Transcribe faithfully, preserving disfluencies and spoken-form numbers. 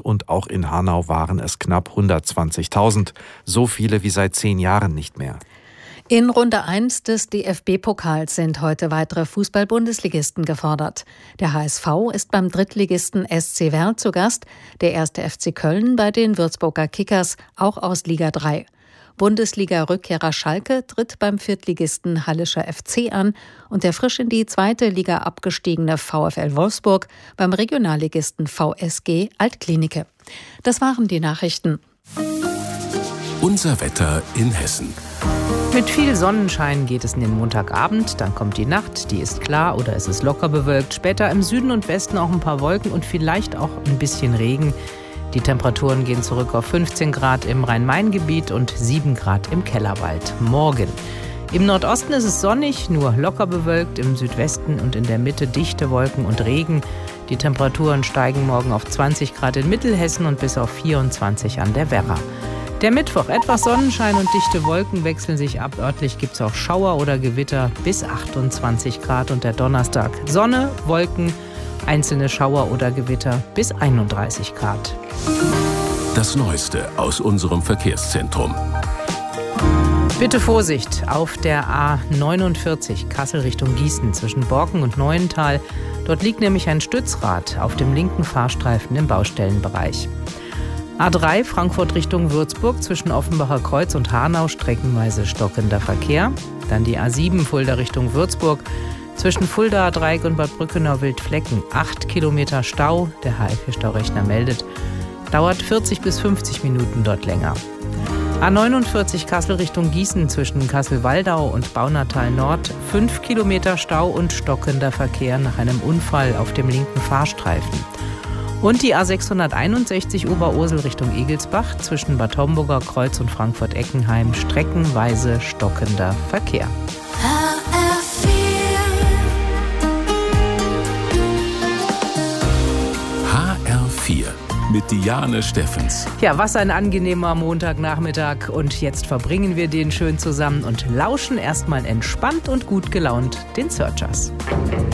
und auch in Hanau waren es knapp hundertzwanzigtausend. So viele wie seit zehn Jahren nicht mehr. In Runde eins des D F B-Pokals sind heute weitere Fußball-Bundesligisten gefordert. Der H S V ist beim Drittligisten S C Verl zu Gast, der erste F C Köln bei den Würzburger Kickers, auch aus Liga drei. Bundesliga-Rückkehrer Schalke tritt beim Viertligisten Hallischer F C an und der frisch in die zweite Liga abgestiegene VfL Wolfsburg beim Regionalligisten V S G Altklinike. Das waren die Nachrichten. Unser Wetter in Hessen. Mit viel Sonnenschein geht es in den Montagabend, dann kommt die Nacht, die ist klar oder es ist locker bewölkt. Später im Süden und Westen auch ein paar Wolken und vielleicht auch ein bisschen Regen. Die Temperaturen gehen zurück auf fünfzehn Grad im Rhein-Main-Gebiet und sieben Grad im Kellerwald. Morgen. Im Nordosten ist es sonnig, nur locker bewölkt, im Südwesten und in der Mitte dichte Wolken und Regen. Die Temperaturen steigen morgen auf zwanzig Grad in Mittelhessen und bis auf vierundzwanzig an der Werra. Der Mittwoch, etwas Sonnenschein und dichte Wolken wechseln sich ab. Örtlich gibt es auch Schauer oder Gewitter bis achtundzwanzig Grad. Und der Donnerstag, Sonne, Wolken, einzelne Schauer oder Gewitter bis einunddreißig Grad. Das Neueste aus unserem Verkehrszentrum. Bitte Vorsicht auf der A neunundvierzig Kassel Richtung Gießen zwischen Borken und Neuental. Dort liegt nämlich ein Stützrad auf dem linken Fahrstreifen im Baustellenbereich. A drei Frankfurt Richtung Würzburg zwischen Offenbacher Kreuz und Hanau streckenweise stockender Verkehr. Dann die A sieben Fulda Richtung Würzburg zwischen Fuldaer Dreieck und Bad Brückenau-Wildflecken. acht Kilometer Stau, der H L vier-Staurechner meldet. Dauert vierzig bis fünfzig Minuten dort länger. A neunundvierzig Kassel Richtung Gießen zwischen Kassel-Waldau und Baunatal Nord. fünf Kilometer Stau und stockender Verkehr nach einem Unfall auf dem linken Fahrstreifen. Und die A sechshunderteinundsechzig Oberursel Richtung Egelsbach zwischen Bad Homburger Kreuz und Frankfurt-Eckenheim streckenweise stockender Verkehr. H R vier mit Diane Steffens. Ja, was ein angenehmer Montagnachmittag. Und jetzt verbringen wir den schön zusammen und lauschen erstmal entspannt und gut gelaunt den Searchers.